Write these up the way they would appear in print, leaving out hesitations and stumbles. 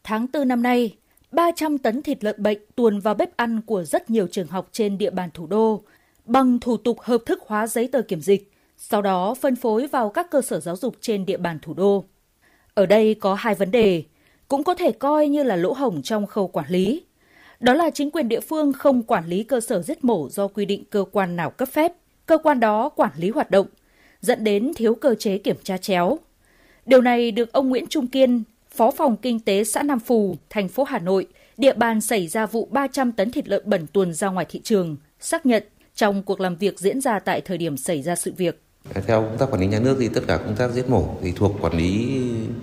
Tháng 4 năm nay, 300 tấn thịt lợn bệnh tuồn vào bếp ăn của rất nhiều trường học trên địa bàn thủ đô bằng thủ tục hợp thức hóa giấy tờ kiểm dịch, sau đó phân phối vào các cơ sở giáo dục trên địa bàn thủ đô. Ở đây có hai vấn đề, cũng có thể coi như là lỗ hổng trong khâu quản lý. Đó là chính quyền địa phương không quản lý cơ sở giết mổ do quy định cơ quan nào cấp phép, cơ quan đó quản lý hoạt động, dẫn đến thiếu cơ chế kiểm tra chéo. Điều này được ông Nguyễn Trung Kiên, Phó phòng Kinh tế xã Nam Phù, thành phố Hà Nội, địa bàn xảy ra vụ 300 tấn thịt lợn bẩn tuồn ra ngoài thị trường, xác nhận trong cuộc làm việc diễn ra tại thời điểm xảy ra sự việc. Theo công tác quản lý nhà nước thì tất cả công tác giết mổ thì thuộc quản lý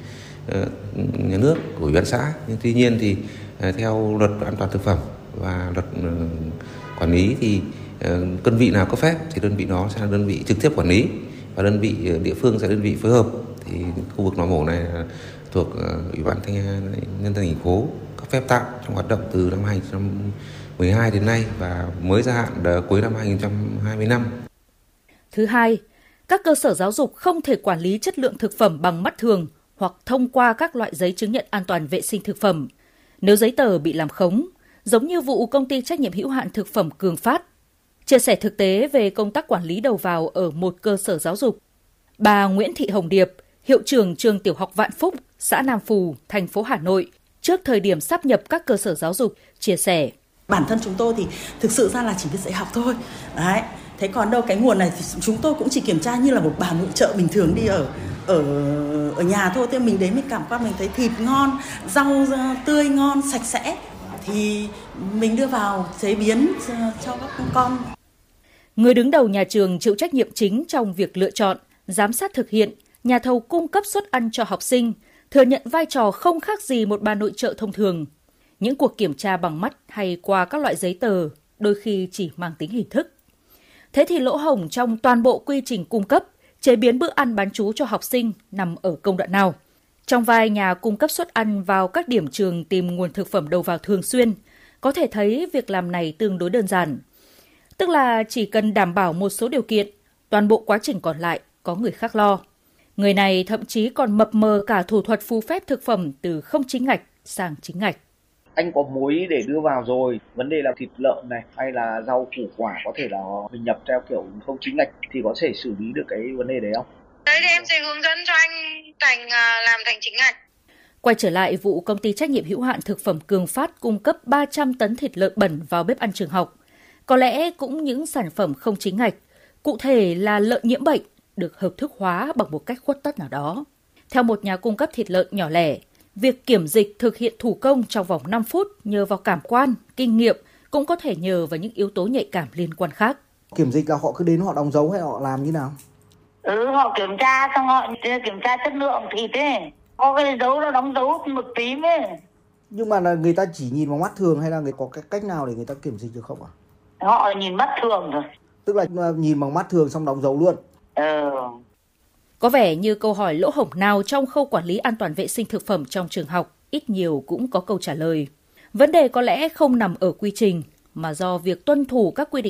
nhà nước của Ủy ban xã. Nhưng tuy nhiên thì theo luật an toàn thực phẩm và luật quản lý thì đơn vị nào cấp phép thì đơn vị đó sẽ là đơn vị trực tiếp quản lý và đơn vị địa phương sẽ là đơn vị phối hợp. Thì khu vực lò mổ này thuộc Ủy ban nhân dân thành phố cấp phép tạm trong hoạt động từ năm 2012 đến nay và mới gia hạn cuối năm 2025. Thứ hai, các cơ sở giáo dục không thể quản lý chất lượng thực phẩm bằng mắt thường hoặc thông qua các loại giấy chứng nhận an toàn vệ sinh thực phẩm. Nếu giấy tờ bị làm khống, giống như vụ công ty trách nhiệm hữu hạn thực phẩm Cường Phát. Chia sẻ thực tế về công tác quản lý đầu vào ở một cơ sở giáo dục, bà Nguyễn Thị Hồng Điệp, hiệu trưởng trường tiểu học Vạn Phúc, xã Nam Phù, thành phố Hà Nội, trước thời điểm sáp nhập các cơ sở giáo dục, chia sẻ. Bản thân chúng tôi thì thực sự ra là chỉ biết dạy học thôi. Đấy. Thế còn đâu cái nguồn này thì chúng tôi cũng chỉ kiểm tra như là một bà nội trợ bình thường đi ở nhà thôi. Thế mình đến mình cảm quan mình thấy thịt ngon, rau tươi ngon, sạch sẽ thì mình đưa vào chế biến cho các con. Người đứng đầu nhà trường chịu trách nhiệm chính trong việc lựa chọn, giám sát thực hiện, nhà thầu cung cấp suất ăn cho học sinh, thừa nhận vai trò không khác gì một bà nội trợ thông thường. Những cuộc kiểm tra bằng mắt hay qua các loại giấy tờ đôi khi chỉ mang tính hình thức. Thế thì lỗ hổng trong toàn bộ quy trình cung cấp, chế biến bữa ăn bán trú cho học sinh nằm ở công đoạn nào? Trong vai nhà cung cấp suất ăn vào các điểm trường tìm nguồn thực phẩm đầu vào thường xuyên, có thể thấy việc làm này tương đối đơn giản. Tức là chỉ cần đảm bảo một số điều kiện, toàn bộ quá trình còn lại có người khác lo. Người này thậm chí còn mập mờ cả thủ thuật phù phép thực phẩm từ không chính ngạch sang chính ngạch. Anh có muối để đưa vào rồi, vấn đề là thịt lợn này hay là rau củ quả có thể là mình nhập theo kiểu không chính ngạch thì có thể xử lý được cái vấn đề đấy không? Đấy thì em sẽ hướng dẫn cho anh làm thành chính ngạch. Quay trở lại vụ công ty trách nhiệm hữu hạn thực phẩm Cường Phát cung cấp 300 tấn thịt lợn bẩn vào bếp ăn trường học. Có lẽ cũng những sản phẩm không chính ngạch, cụ thể là lợn nhiễm bệnh, được hợp thức hóa bằng một cách khuất tất nào đó. Theo một nhà cung cấp thịt lợn nhỏ lẻ, việc kiểm dịch thực hiện thủ công trong vòng 5 phút nhờ vào cảm quan, kinh nghiệm cũng có thể nhờ vào những yếu tố nhạy cảm liên quan khác. Kiểm dịch là họ cứ đến họ đóng dấu hay họ làm như nào? Họ kiểm tra xong họ kiểm tra chất lượng thịt ấy. Có cái dấu nó đóng dấu mực tím ấy. Nhưng mà là người ta chỉ nhìn bằng mắt thường hay là người có cái cách nào để người ta kiểm dịch được không ạ? Họ nhìn mắt thường rồi. Tức là nhìn bằng mắt thường xong đóng dấu luôn. Có vẻ như câu hỏi lỗ hổng nào trong khâu quản lý an toàn vệ sinh thực phẩm trong trường học ít nhiều cũng có câu trả lời. Vấn đề có lẽ không nằm ở quy trình, mà do việc tuân thủ các quy định